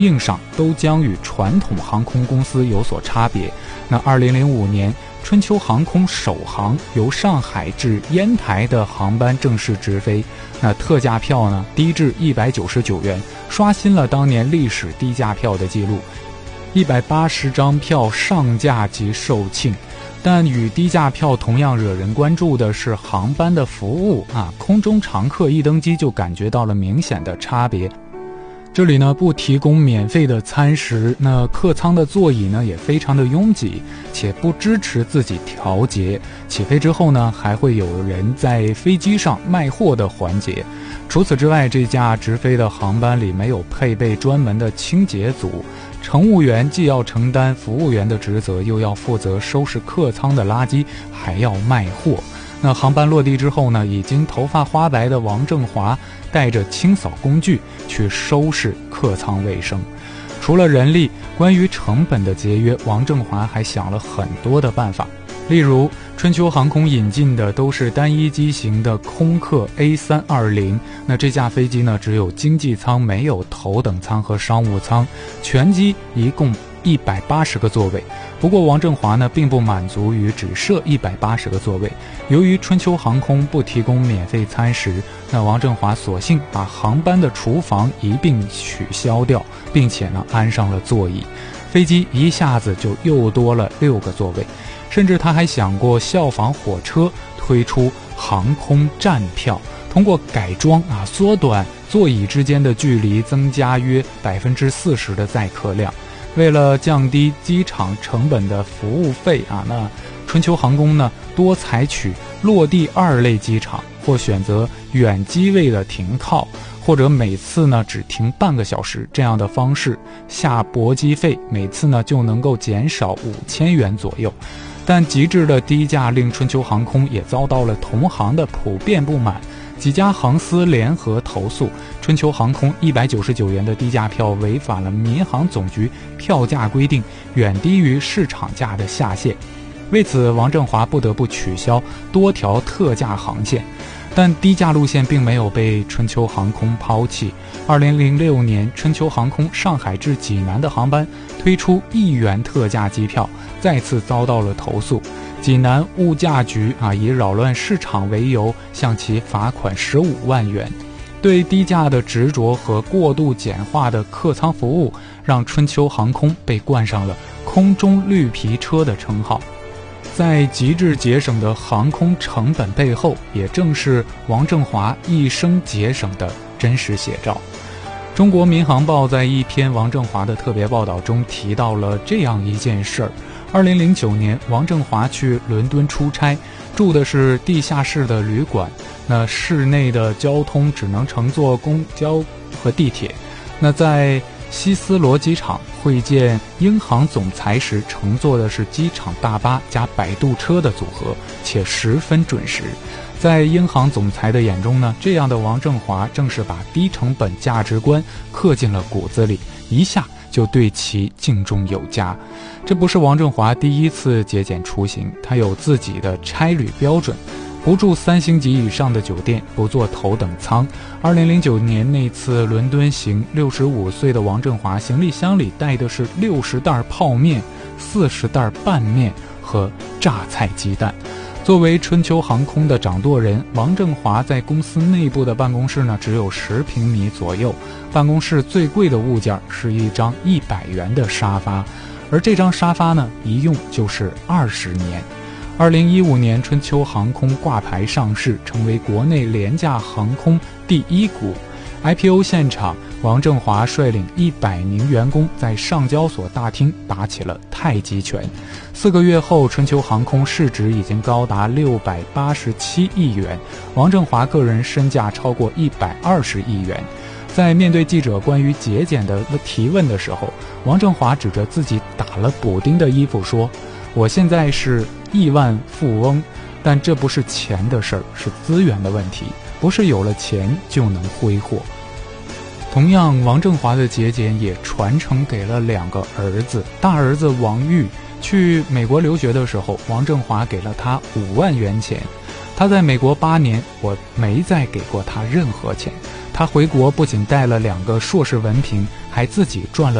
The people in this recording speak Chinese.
应上都将与传统航空公司有所差别。那2005年，春秋航空首航由上海至烟台的航班正式直飞，那特价票呢低至199元，刷新了当年历史低价票的记录，180张票上架即售罄。但与低价票同样惹人关注的是航班的服务空中常客一登机就感觉到了明显的差别。这里呢不提供免费的餐食，那客舱的座椅呢也非常的拥挤，且不支持自己调节。起飞之后呢，还会有人在飞机上卖货的环节。除此之外，这架直飞的航班里没有配备专门的清洁组，乘务员既要承担服务员的职责，又要负责收拾客舱的垃圾，还要卖货。那航班落地之后呢，已经头发花白的王正华带着清扫工具去收拾客舱卫生。除了人力，关于成本的节约，王正华还想了很多的办法。例如，春秋航空引进的都是单一机型的空客 A320， 那这架飞机呢只有经济舱，没有头等舱和商务舱，全机一共180个座位。不过王正华呢并不满足于只设180个座位，由于春秋航空不提供免费餐食，那王正华索性把航班的厨房一并取消掉，并且呢安上了座椅，飞机一下子就又多了6个座位。甚至他还想过效仿火车推出航空站票，通过改装缩短座椅之间的距离，增加约40%的载客量。为了降低机场成本的服务费那春秋航空呢多采取落地2类机场，或选择远机位的停靠，或者每次呢只停半个小时这样的方式，下驳机费每次呢就能够减少5000元左右。但极致的低价令春秋航空也遭到了同行的普遍不满，几家航司联合投诉春秋航空199元的低价票违反了民航总局票价规定，远低于市场价的下限。为此，王正华不得不取消多条特价航线。但低价路线并没有被春秋航空抛弃。2006年，春秋航空上海至济南的航班推出1元特价机票，再次遭到了投诉。济南物价局以扰乱市场为由，向其罚款15万元。对低价的执着和过度简化的客舱服务，让春秋航空被冠上了空中绿皮车的称号。在极致节省的航空成本背后，也正是王正华一生节省的真实写照。中国民航报在一篇王正华的特别报道中提到了这样一件事儿：2009年，王正华去伦敦出差，住的是地下室的旅馆，那室内的交通只能乘坐公交和地铁。那在希斯罗机场会见英航总裁时，乘坐的是机场大巴加摆渡车的组合，且十分准时。在英航总裁的眼中呢，这样的王正华正是把低成本价值观刻进了骨子里，一下就对其敬重有加。这不是王正华第一次节俭出行，他有自己的差旅标准。不住3星级以上的酒店，不坐头等舱。2009年那次伦敦行，65岁的王正华行李箱里带的是60袋泡面、40袋拌面和榨菜鸡蛋。作为春秋航空的掌舵人，王正华在公司内部的办公室呢只有10平米左右，办公室最贵的物件是一张100元的沙发，而这张沙发呢一用就是20年。2015年，春秋航空挂牌上市，成为国内廉价航空第1股。IPO 现场，王正华率领100名员工在上交所大厅打起了太极拳。4个月后，春秋航空市值已经高达687亿元，王正华个人身价超过120亿元。在面对记者关于节俭的提问的时候，王正华指着自己打了补丁的衣服说：“我现在是亿万富翁，但这不是钱的事儿，是资源的问题，不是有了钱就能挥霍。”同样，王正华的节俭也传承给了2个儿子。大儿子王玉去美国留学的时候，王正华给了他5万元钱。他在美国8年，我没再给过他任何钱。他回国不仅带了2个硕士文凭， 还自己赚了